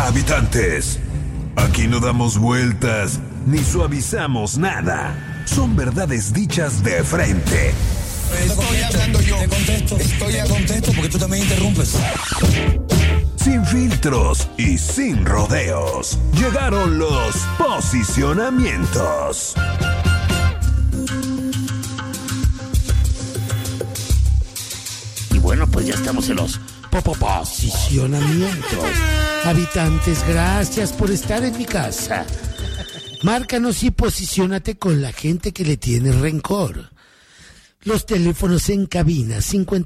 Habitantes, aquí no damos vueltas ni suavizamos nada. Son verdades dichas de frente. Estoy hablando yo. Te contesto porque tú también interrumpes. Sin filtros y sin rodeos. Llegaron los posicionamientos. Y bueno, pues ya estamos en los posicionamientos. Habitantes, gracias por estar en mi casa. Márcanos y posiciónate con la gente que le tiene rencor. Los teléfonos en cabina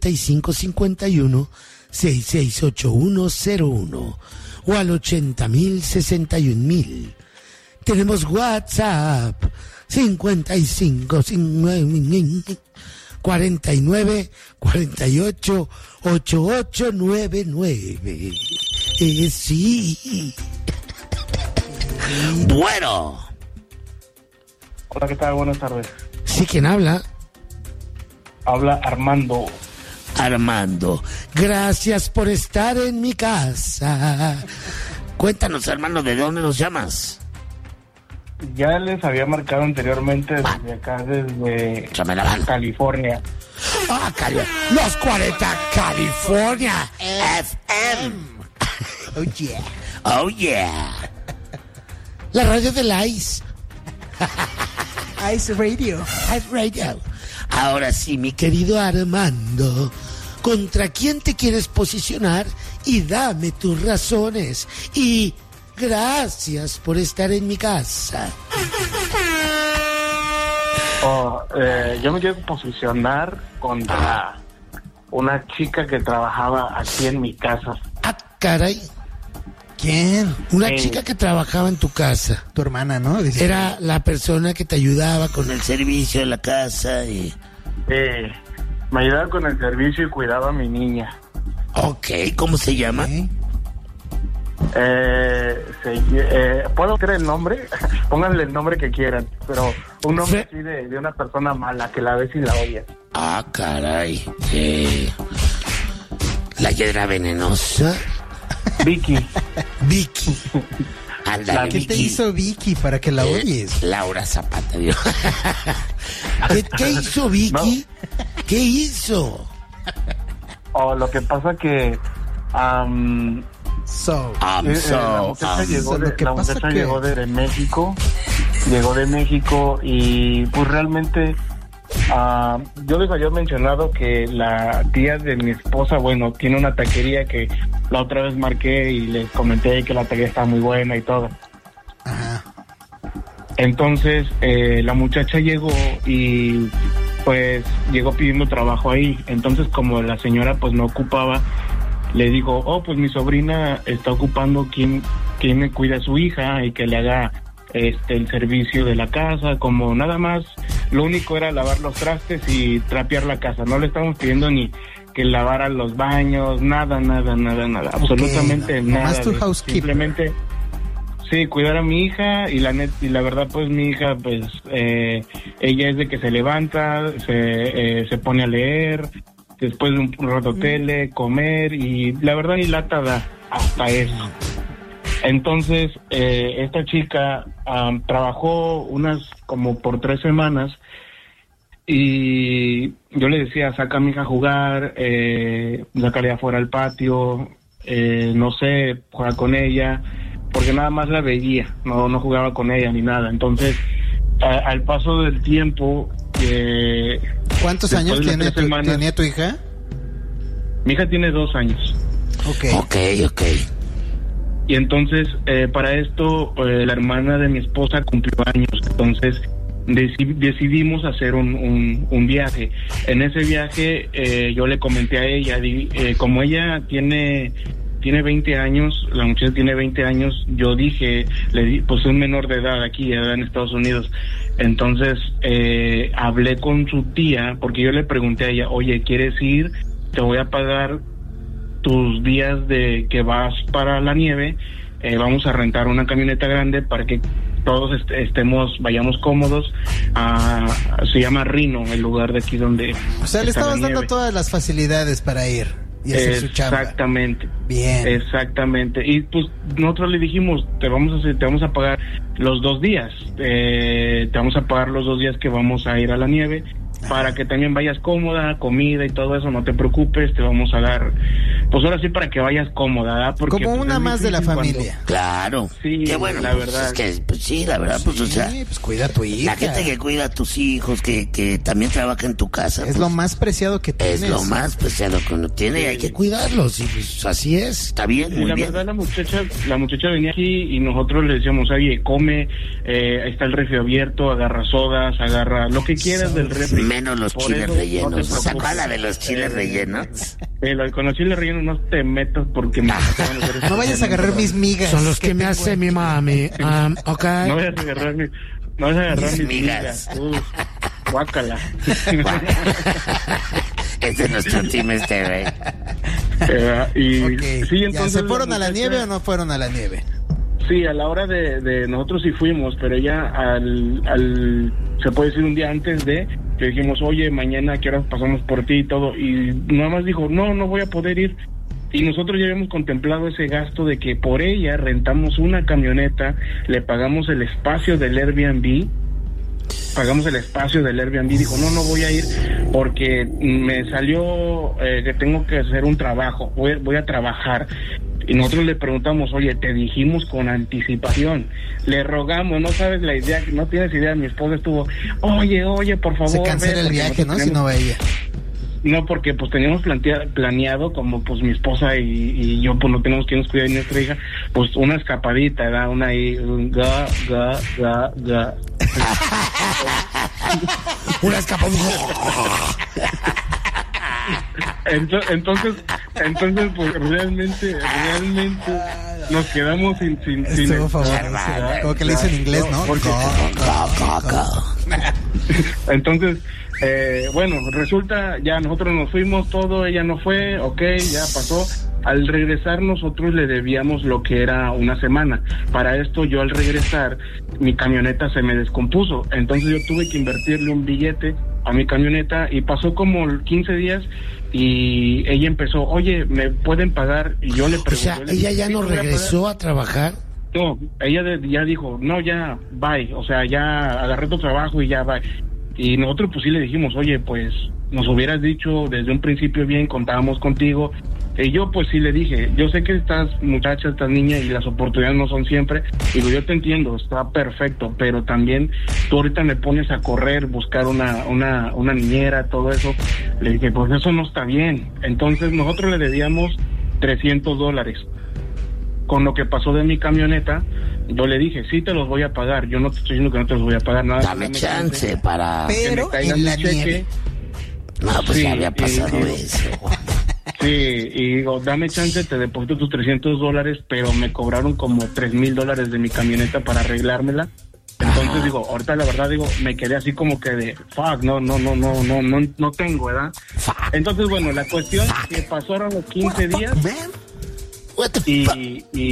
5551-668101 o al 80.061.000. Tenemos WhatsApp 5549488899. Sí. Bueno. Hola, ¿qué tal? Buenas tardes. Sí, ¿quién habla? Habla Armando. Armando, gracias por estar en mi casa. Cuéntanos, hermano, ¿de dónde nos llamas? Ya les había marcado anteriormente desde acá, desde California. Ah, los 40 California FM. Oh yeah. Oh yeah. La radio del Ice. Ice Radio. Ice Radio. Ahora sí, mi querido Armando, ¿contra quién te quieres posicionar? Y dame tus razones. Y gracias por estar en mi casa. Yo me quiero posicionar contra una chica que trabajaba aquí en mi casa. Ah, caray. ¿Quién? Una chica que trabajaba en tu casa. Tu hermana, ¿no? Dice. Era la persona que te ayudaba con el servicio de la casa y... me ayudaba con el servicio y cuidaba a mi niña. Ok, ¿cómo se llama? ¿Puedo creer el nombre? Pónganle el nombre que quieran, pero un nombre así de una persona mala que la ves y la odias. Ah, caray. La hiedra venenosa. Vicky. Ándale, ¿Qué te hizo Vicky para que la odies? Laura Zapata, Dios. ¿Qué hizo Vicky? No. ¿Qué hizo? Lo que pasa que... la muchacha llegó de México. Llegó de México y pues realmente... yo les había mencionado que la tía de mi esposa, bueno, tiene una taquería que la otra vez marqué y les comenté que la taquería está muy buena y todo. Ajá. Entonces, la muchacha llegó y pues llegó pidiendo trabajo ahí. Entonces, como la señora pues no ocupaba, le digo, pues mi sobrina está ocupando quien me cuida a su hija y que le haga el servicio de la casa, como nada más, lo único era lavar los trastes y trapear la casa. No le estamos pidiendo ni que lavara los baños, nada, absolutamente nada. Más tu housekeeper. Simplemente, sí, cuidar a mi hija y la verdad, pues mi hija, pues ella es de que se levanta, se pone a leer, después de un rato tele, comer y la verdad ni lata da hasta eso. Entonces, esta chica trabajó como por 3 semanas y yo le decía, saca a mi hija a jugar, sácale afuera al patio, no sé, juega con ella, porque nada más la veía, no jugaba con ella ni nada. Entonces, al paso del tiempo... ¿Cuántos años tenía tu hija? Mi hija tiene 2 años. Ok. Y entonces, para esto, la hermana de mi esposa cumplió años. Entonces, decidimos hacer un viaje. En ese viaje, yo le comenté a ella, como ella tiene 20 años, la muchacha tiene 20 años, yo dije, pues es menor de edad aquí, en Estados Unidos. Entonces, hablé con su tía, porque yo le pregunté a ella, oye, ¿quieres ir? Te voy a pagar tus días de que vas para la nieve, vamos a rentar una camioneta grande para que todos vayamos cómodos. Se llama Reno, el lugar de aquí donde... O sea, le estabas dando todas las facilidades para ir. y hacer su chamba. Exactamente. Bien. Exactamente. Y pues nosotros le dijimos, te vamos a pagar los 2 días. Te vamos a pagar los 2 días que vamos a ir a la nieve. Para que también vayas cómoda, comida y todo eso, no te preocupes, te vamos a dar, pues ahora sí para que vayas cómoda, ¿verdad? Porque, como pues, una más de la familia. Claro. Sí, qué bueno, la verdad. Es que, pues sí, la verdad, pues o sea, pues cuida a tu hija. la gente que cuida a tus hijos, que también trabaja en tu casa. Es pues, lo más preciado que tienes. Es lo más preciado que uno tiene y hay que cuidarlos, y pues así es, está bien, muy la bien. verdad, la muchacha venía aquí y nosotros le decíamos, oye, come, ahí está el refri abierto, agarra sodas, agarra lo que quieras del refri. Menos los Por chiles eso, rellenos. no te ¿Se preocupes. acuerda de los chiles rellenos? Con los chiles rellenos no te metas porque me No vayas a agarrar mis migas. Son los que me tengo hace aquí. mi mami. Ok. No vayas a agarrar mis migas. migas. Guácala. Ese es nuestro team güey. Y Okay. sí, Ya, entonces ¿se fueron la a la muchacha- nieve o no fueron a la nieve? Sí, a la hora de nosotros sí fuimos, pero ella se puede decir un día antes de que dijimos, oye, mañana a qué hora pasamos por ti y todo, y nada más dijo, no voy a poder ir. Y nosotros ya habíamos contemplado ese gasto de que por ella rentamos una camioneta, le pagamos el espacio del Airbnb, dijo, no voy a ir porque me salió que tengo que hacer un trabajo, voy a trabajar. Y nosotros le preguntamos, oye, te dijimos con anticipación, le rogamos, no sabes la idea, no tienes idea, mi esposa estuvo, oye, por favor. Se cancela el viaje, ¿no? Si no va ella. No, porque pues teníamos planeado, como pues mi esposa y yo pues no tenemos que nos cuidar de nuestra hija, pues una escapadita, ¿verdad? Una ahí, ga. Una escapadita. Entonces pues realmente nos quedamos sin Estuvo fabuloso. Como que le hizo en inglés, ¿no? Porque- Entonces, bueno, resulta, ya nosotros nos fuimos todo, ella no fue, ya pasó. Al regresar nosotros le debíamos lo que era una semana. Para esto yo al regresar, mi camioneta se me descompuso. Entonces yo tuve que invertirle un billete a mi camioneta y pasó como 15 días y ella empezó, oye, ¿me pueden pagar? Y yo le pregunté. O sea, ella ya no regresó a trabajar. No, ella ya dijo, no, ya, bye, o sea, ya agarré tu trabajo y ya, bye. Y nosotros pues sí le dijimos, oye, pues nos hubieras dicho desde un principio bien, contábamos contigo. Y yo pues sí le dije, yo sé que estás muchacha, estás niña y las oportunidades no son siempre. Digo, yo te entiendo, está perfecto, pero también tú ahorita me pones a correr, buscar una niñera, todo eso. Le dije, pues eso no está bien. Entonces nosotros le debíamos $300. Con lo que pasó de mi camioneta, yo le dije, sí te los voy a pagar, yo no te estoy diciendo que no te los voy a pagar, nada. Dame chance para... Pero en la nieve. No, pues Sí, ya había pasado y- eso. Sí, y digo, dame chance, te deposito tus $300, pero me cobraron como $3,000 de mi camioneta para arreglármela. Entonces digo, ahorita la verdad digo, me quedé así como que de fuck, no tengo, ¿verdad? Entonces bueno, la cuestión que pasaron los 15 días What the fuck?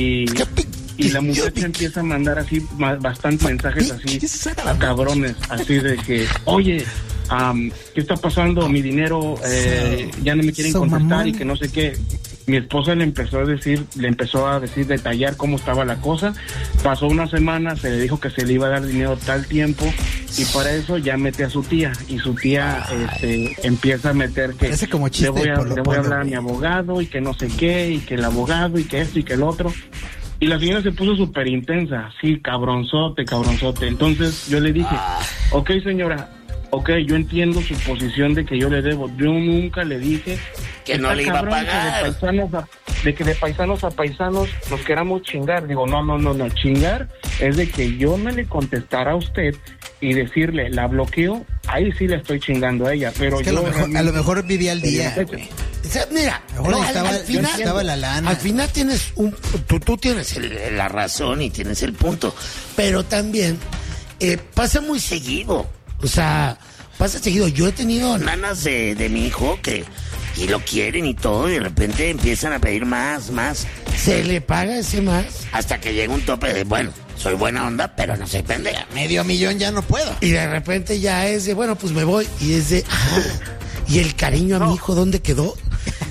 y la muchacha empieza a mandar así bastantes mensajes así a cabrones, así de que, oye, ¿qué está pasando? Mi dinero ya no me quieren contestar y que no sé qué. Mi esposa le empezó a decir, detallar cómo estaba la cosa. Pasó una semana, se le dijo que se le iba a dar dinero tal tiempo y para eso ya mete a su tía y su tía empieza a meter que Parece como chiste le voy de a Polo, hablar a mi abogado y que no sé qué y que el abogado y que esto y que el otro. Y la señora se puso súper intensa, sí, cabronzote. Entonces yo le dije, ok señora, yo entiendo su posición de que yo le debo. Yo nunca le dije Que no le iba a pagar. De que de paisanos a paisanos nos queramos chingar. Digo, no, chingar es de que yo no le contestara a usted y decirle, la bloqueo, ahí sí le estoy chingando a ella, pero Es que a lo mejor vivía al día, güey. O sea, mira, Mejor no, necesitaba la lana. Al final tienes tú tienes la razón y tienes el punto, pero también pasa muy seguido. O sea, pasa seguido. Yo he tenido nanas de mi hijo que y lo quieren y todo, y de repente empiezan a pedir más. Se le paga ese más hasta que llega un tope de, bueno, soy buena onda, pero no soy pendeja. $500,000 ya no puedo. Y de repente ya es de, bueno, pues me voy. Y es de, ¿y el cariño a mi hijo dónde quedó?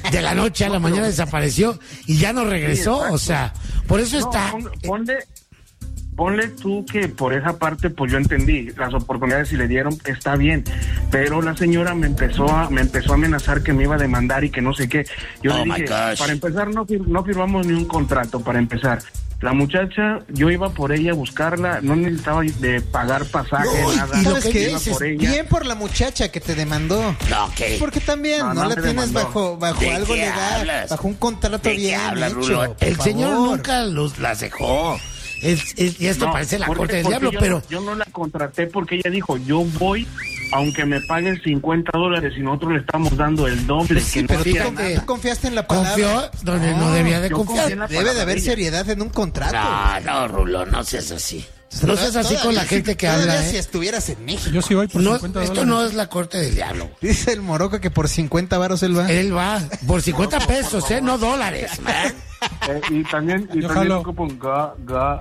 de la noche a la mañana desapareció y ya no regresó, Sí, o sea, por eso está... Ponle tú que por esa parte pues yo entendí, las oportunidades si le dieron está bien, pero la señora me empezó a amenazar que me iba a demandar y que no sé qué. Yo le dije, para empezar no firmamos ni un contrato, para empezar. La muchacha, yo iba por ella a buscarla, no necesitaba de pagar pasaje, nada. ¿Y sabes qué? Iba por ella. Bien por la muchacha que te demandó. No, ¿qué? Porque también no la me tienes demandó. bajo ¿De algo qué legal, hablas? bajo un contrato ¿De qué bien hablas, hecho. Rulo? por El señor favor. nunca las dejó. Y esto No, parece la porque- corte del porque diablo, yo, pero... yo no la contraté porque ella dijo, yo voy, aunque me paguen $50 y nosotros le estamos dando el doble. Sí, que no pero quiera fíjate, nada. tú confiaste en la palabra. Confió donde no debía de yo confiar. confié en la Debe de palabra haber de ella. seriedad en un contrato. No, Rulo, no seas así. No seas así con la Todavía gente que todavía habla, si ¿eh? estuvieras en México. Yo sí voy por No, $50. esto no es la corte del diablo. Dice el Moroco que por 50 varos él va. Él va por 50 pesos, ¿eh? No dólares, man. Y también Yo jalo. como ga.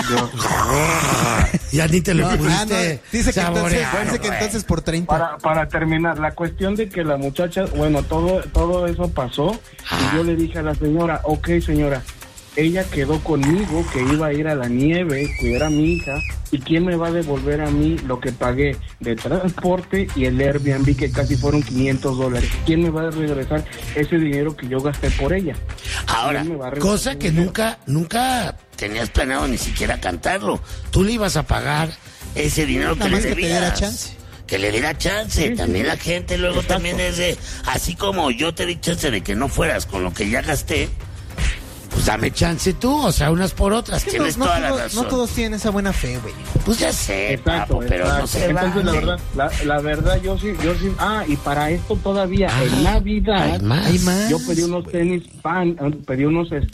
Ya ni te lo No, pudiste dice que saborear, entonces, güey. entonces por 30. Para terminar, la cuestión de que la muchacha, bueno, todo eso pasó y yo le dije a la señora, ok señora, ella quedó conmigo que iba a ir a la nieve, cuidar a mi hija, y quién me va a devolver a mí lo que pagué de transporte y el Airbnb que casi fueron $500. ¿Quién me va a regresar ese dinero que yo gasté por ella? Ahora, ¿Quién me va a regresar cosa ese que dinero? nunca tenías planeado ni siquiera cantarlo. Tú le ibas a pagar ese dinero Nada que más le que te debías. diera chance. Que le diera chance. También la gente luego también es de, así como yo te di chance de que no fueras con lo que ya gasté, pues dame chance tú, o sea, unas por otras. Que Tienes toda la razón. no todos tienen esa buena fe, güey. Pues ya sé, Exacto, papo, pero no exacto. se Entonces, vale. la verdad, yo sí. Y para esto todavía, en Navidad, Hay más. Hay más. yo pedí unos tenis pedí unos unos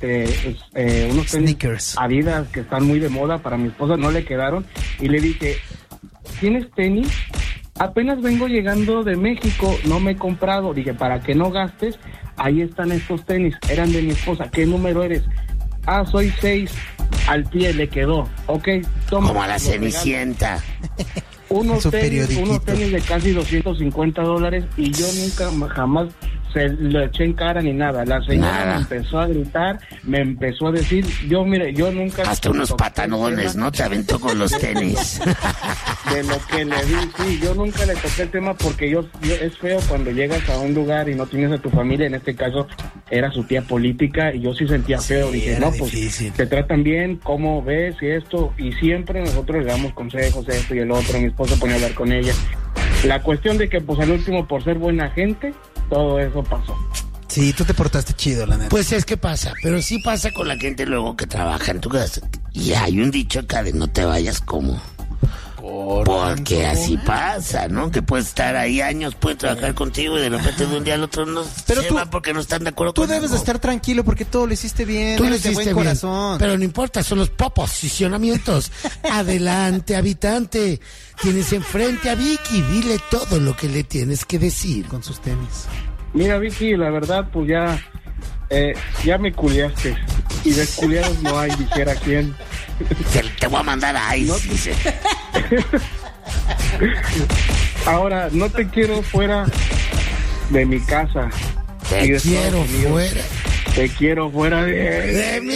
tenis Sneakers. Adidas que están muy de moda para mi esposa, no le quedaron y le dije, ¿tienes tenis? Apenas vengo llegando de México, no me he comprado. Dije, para que no gastes, ahí están estos tenis, eran de mi esposa. ¿Qué número eres? Soy 6, al pie le quedó. Ok, toma. Como a la los regalo. Cenicienta. Unos Su tenis periodiquito. de casi $250 y yo nunca jamás se lo eché en cara ni nada. La señora Nada. me empezó a gritar, me empezó a decir, yo nunca... Hasta unos toqué el patanones, tema ¿no? Te aventó con los tenis. de lo que le di, sí, yo nunca le toqué el tema porque yo es feo cuando llegas a un lugar y no tienes a tu familia, en este caso era su tía política y yo sí sentía feo, dije, era no, pues difícil. te tratan bien, ¿cómo ves? Y esto, y siempre nosotros le damos consejos, esto y el otro, mi esposa ponía a hablar con ella. La cuestión de que pues al último por ser buena gente, todo eso pasó. Sí, tú te portaste chido, la neta. Pues es que pasa, pero sí pasa con la gente luego que trabaja en tu casa. Y hay un dicho acá de no te vayas como... Porque así pasa, ¿no? Que puedes estar ahí años, pueden trabajar contigo y de repente de un día al otro no Pero se tú- van porque no están de acuerdo Tú con debes de algo. estar tranquilo porque todo lo hiciste bien. Tú lo eres de hiciste buen bien, corazón. pero no importa, son los posicionamientos. Adelante, habitante. Tienes enfrente a Vicky, dile todo lo que le tienes que decir. Con sus tenis. Mira, Vicky, la verdad, pues ya me culiaste. Y desculiados no hay, dijera quién. Te voy a mandar a Ice, No. dice. Ahora, no te quiero fuera de mi casa. Y Te de Estados quiero Unidos. fuera Te quiero fuera de... de mi